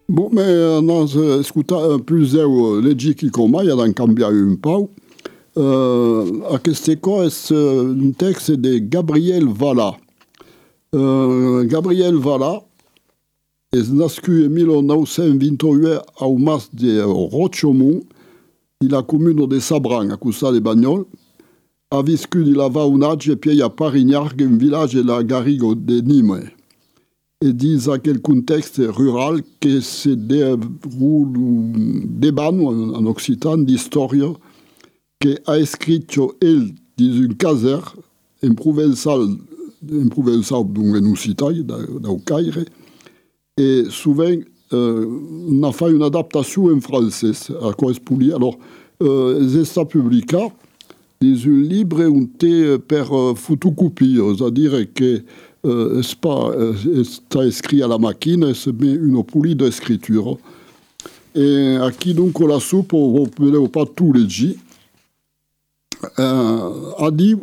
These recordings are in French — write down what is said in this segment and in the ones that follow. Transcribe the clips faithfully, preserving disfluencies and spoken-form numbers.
Bon, mais nós escuta plus leggi che come ad cambiare un po'. Uh, a queste cose un texte de Gabriel Valla. Uh, Gabriel Valla est nascut en mille neuf cent vingt-huit au mas de Rochemont, in la commune de Sabran, a Cussa de Bagnols. A viscut in la Vaunage e poi a Parignac, un village de la Garrigue de Nîmes. Et dit à quel contexte rural que se déroule débat en occitan d'histoire que a escrito el dans une caserne en provençal, en provençal donc en occitan, au Caire, et souvent euh, on a fait une adaptation en français à correspondre. Alors, euh, c'est publié dans un livre où est per photocopie, c'est-à-dire que euh, c'est pas euh, écrit à la machine, c'est une poulie d'écriture. Et qui donc on la soupe, on ne peut pas tout les jours. Euh, a dit,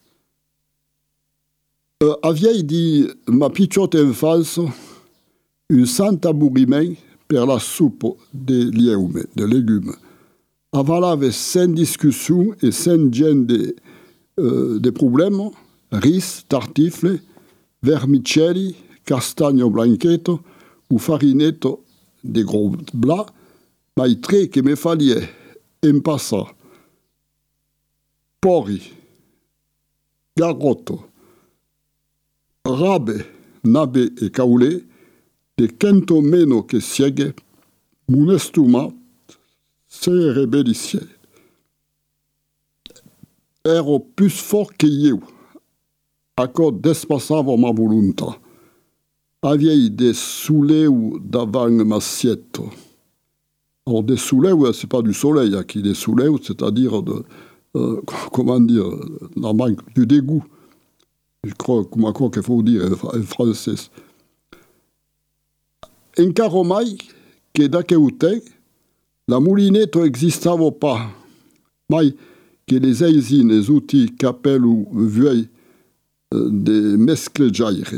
euh, avait dit, ma petite enfance, un sant amouriment per la soupe de légumes, de légumes. Avalave sans discussion et sans gêne de, euh, de problèmes, riz, tartifle, vermicelli, castagno blanchetto ou farinetto de gros blas, ma i tre che me fallait en passant porri, garotto, rabe, nabe e caulé, de quanto meno che sieghe, mon estomac se rebellisce. Ero plus fort que io, accord despassava ma volontà. Aviei de souleu davant m'assietto. Alors, des souleu, c'est pas du soleil, qui des souleu, c'est-à-dire de, euh, comment dire, la manque du dégoût. Je crois, comme quoi qu'il faut dire en français. En caromai, que d'aqueute, la moulinette n'existava pas, mais que les aisines, les outils qu'appellent ou vieilles des mesclegiaires.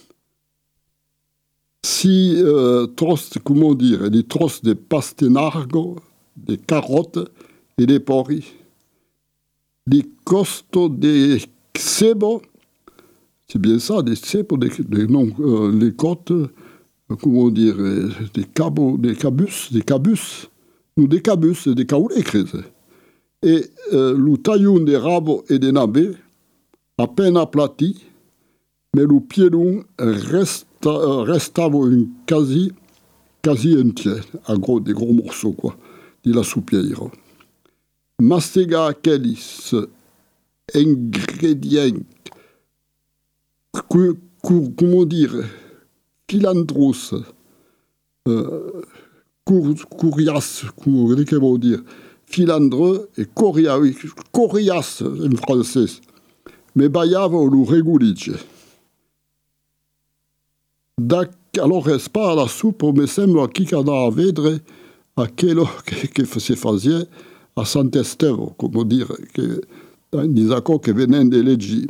Si euh, trost, comment dire, des trosses de pastenargo, des carottes et des porris, des costos de cebo, c'est bien ça, des cebo, des, des, non, euh, les côtes, euh, comment dire, euh, des cabos, des cabus, des cabus, ou des cabus, des caoulés, et euh, le taillon des rabots et des nabets, à peine aplati, mais le piedon resta, restava un quasi, quasi entier, à gros, des gros morceaux, quoi, de la soupière. Mastega aqueles ingrédients, que, que, comment dire, filandros, euh, coriaces, comment dire, filandreux et coriaces en français. Mais baiava o regulige. Alors, c'est pas à la soupe, mais sembra qui a à vedre aquello que, que se faisait à Sant'Esteve, comme dire, que, des accords qui venaient de leggi.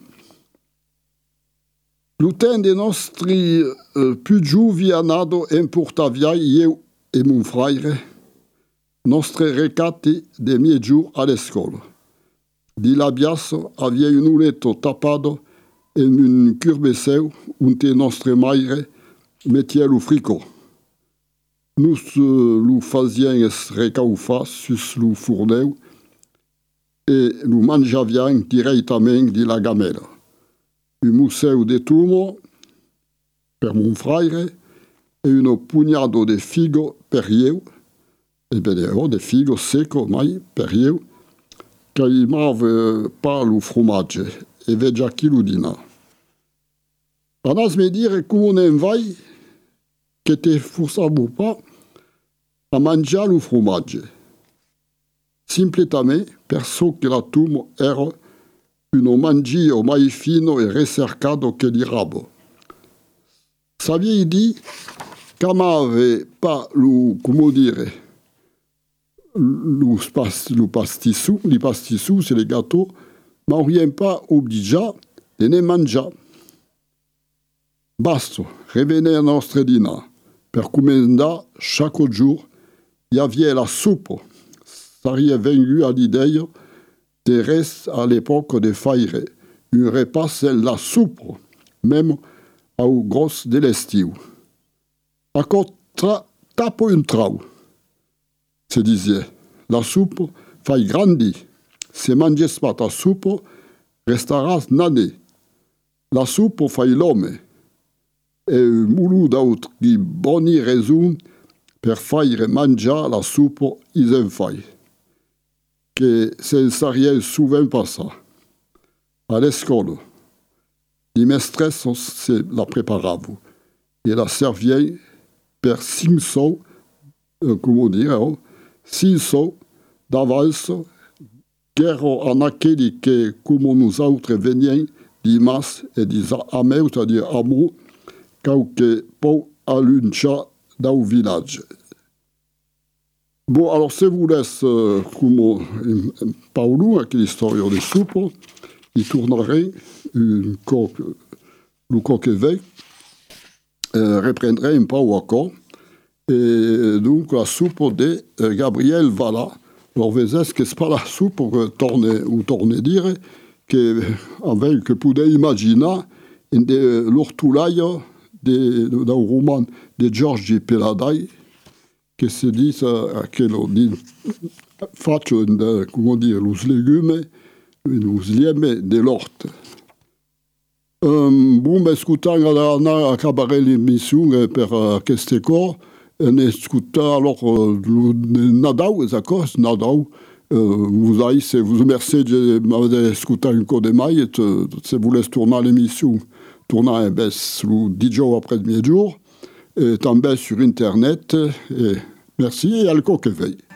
Le temps de nostri uh, più giuvianado in portavia io e mon frère, nostre recati de miei jours à l'école. Di l'abbiasso avia un uletto tappato e un curbeseu unte nostre maire mettia lo frico. Nous uh, lo faziam recaufar sus lo forneu e lo mangiaviam direttamente di la gamela. Un museu de tumo per mon frère e un pugnado de figo per io, e bene, de figo secco mai per io, che m'aveva pas lo fromaggio e vegia chi lo dina. Panas me dire come ne vai che te forçavo pas a mangiare lo fromaggio. Simpletamente perso che la tumo era un mangio mai fino e recercato che di rabo. Saviei di che m'aveva pas lo, come dire, le pastis, les pastissous, c'est les gâteaux, mais on ne vient pas obligé de les manger. Basta, revenez à notre dîner. per comenda chaque jour, il y avait la soupe. Ça y est venu à l'idée de reste à l'époque de faire un repas, c'est la soupe, même au gros de l'estiu. Encore tra, tapo un trau, se disait. La soupe fait grandir. Se manges pas ta soupe, resteras nané. La soupe fait l'homme. Et un moulou d'autres qui boni raison per faire manger la soupe ils en font. Que se saria souvent pas ça. À l'école, les maîtresses se la préparaient. Et la serviaient per cinq euh, comment dire, hein, six d'avance, qu'ère en aquel que, comme nous autres venions, dimas et des amers, c'est-à-dire amour, quelque peu à l'uncha dans le village. Bon, alors, si vous laisse, euh, comme Paulo, avec l'histoire des soupes, il tournerait une coque, le coq éveil, euh, reprendrait un peu encore. Et donc, la soupe de euh, Gabriel Valla. Alors, vous savez que ce n'est pas la soupe que tourne, ou tourne dire, que, avec, que pouvez imaginer, de l'ortoulaille dans le roman de Giorgi Peladai, che si dice che lo di, faccio in, come dire, los legumes, los lieme dell'orto. Um, bon, ben, ascoltando a acabare l'emissione per uh, queste cose, e ascolta alors uh, Nadal, d'accord, Nadal, uh, vous avez, vous remerciez de m'avoir écouté encore de mai, et si vous laissez tourner l'émission, tourner ben, le dix jours après-midi jour, et tomber sur Internet, et merci, et à le coq éveil.